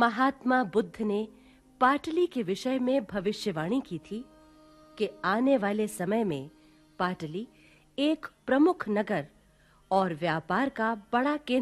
महात्मा बुद्ध ने पाटली के विषय में भविष्यवाणी की थी कि आने वाले समय में पाटली एक प्रमुख नगर और व्यापार का बड़ा केंद्र